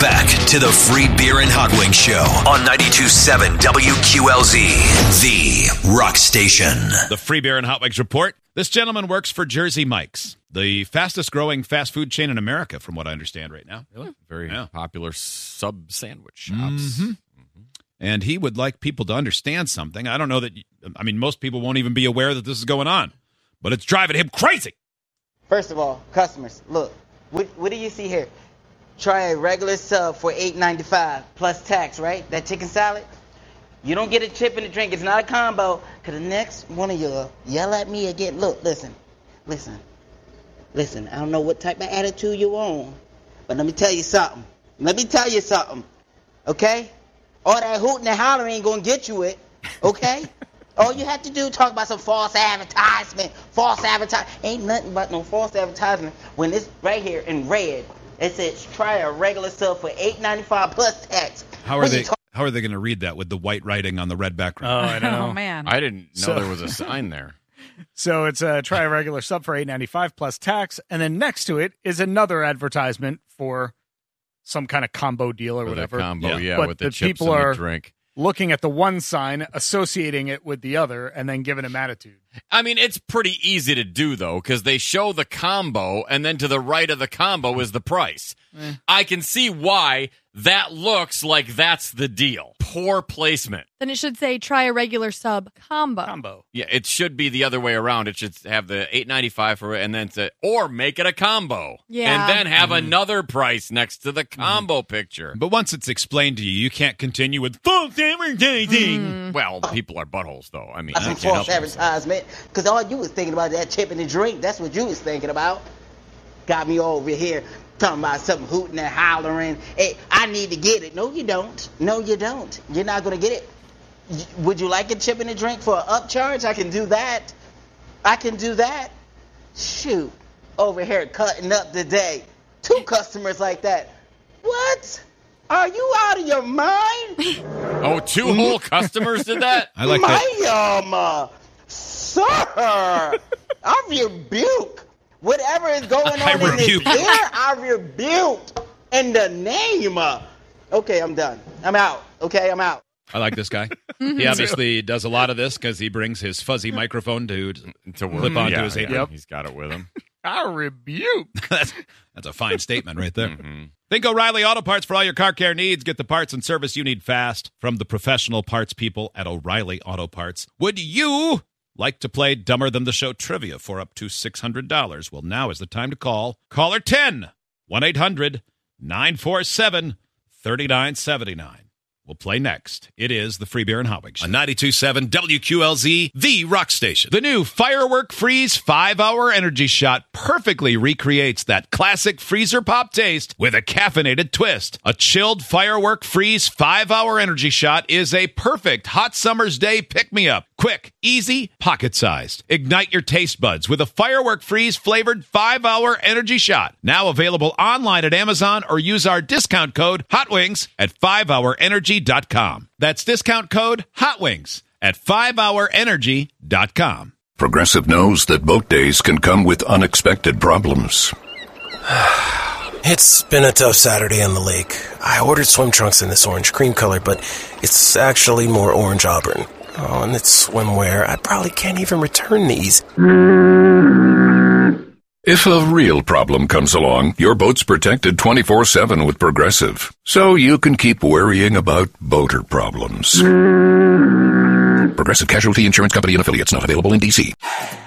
back to the Free Beer and Hot Wings Show on 92.7 WQLZ, the rock station. The Free Beer and Hot Wings Report. This gentleman works for Jersey Mike's, the fastest growing fast food chain in America, from what I understand right now. Really? Very popular sub sandwich shops. Mm-hmm. And he would like people to understand something. I don't know that, most people won't even be aware that this is going on, but it's driving him crazy. First of all, customers, look, what do you see here? Try a regular sub for $8.95 plus tax, right? That chicken salad. You don't get a chip and a drink. It's not a combo. Because the next one of you yell at me again. Look, listen. I don't know what type of attitude you on, but let me tell you something. Okay? All that hooting and hollering ain't going to get you it. Okay? All you have to do is talk about some false advertisement. Ain't nothing but no false advertisement when it's right here in red. It says try a regular sub for $8.95 plus tax. How are they going to read that with the white writing on the red background? Oh, I know. Oh, man. I didn't know there was a sign there. So it's try a regular sub for $8.95 plus tax, and then next to it is another advertisement for some kind of combo deal or whatever. Combo, but with the chips people and are the drink. Looking at the one sign, associating it with the other, and then giving him attitude. It's pretty easy to do, though, because they show the combo, and then to the right of the combo is the price. I can see why that looks like that's the deal. Poor placement. Then it should say try a regular sub combo. Yeah, it should be the other way around. It should have the $8.95 for it, and then or make it a combo. Yeah. And then have another price next to the combo picture. But once it's explained to you, you can't continue with false advertising. Well, people are buttholes, though. That's some false advertisement. Because all you was thinking about that chip and the drink. That's what you was thinking about. Got me over here talking about something hooting and hollering. Hey, I need to get it. No, you don't. You're not going to get it. Would you like a chip and a drink for an upcharge? I can do that. Shoot. Over here cutting up today. 2 customers like that. What? Are you out of your mind? Oh, 2 whole customers did that? I like that. Sir, I rebuke. Whatever is going on in this ear, I rebuke in the name of. Okay, I'm done. I'm out. I like this guy. He obviously does a lot of this because he brings his fuzzy microphone to clip onto his apron. Yep. He's got it with him. I rebuke. That's a fine statement right there. Think O'Reilly Auto Parts for all your car care needs. Get the parts and service you need fast from the professional parts people at O'Reilly Auto Parts. Would you like to play Dumber Than the Show trivia for up to $600? Well, now is the time to call. Caller 10, 1-800-947-3979. We'll play next. It is the Free Beer and Hot Wings Show. On 92.7 WQLZ, the rock station. The new Firework Freeze 5-Hour Energy Shot perfectly recreates that classic freezer pop taste with a caffeinated twist. A chilled Firework Freeze 5-Hour Energy Shot is a perfect hot summer's day pick-me-up. Quick, easy, pocket-sized. Ignite your taste buds with a Firework Freeze flavored 5-Hour Energy Shot. Now available online at Amazon or use our discount code HOTWINGS at 5hourenergy.com. That's discount code HOTWINGS at 5hourenergy.com. Progressive knows that boat days can come with unexpected problems. It's been a tough Saturday on the lake. I ordered swim trunks in this orange cream color, but it's actually more orange auburn. Oh, and it's swimwear. I probably can't even return these. If a real problem comes along, your boat's protected 24/7 with Progressive, so you can keep worrying about boater problems. Progressive Casualty Insurance Company and Affiliates, not available in D.C.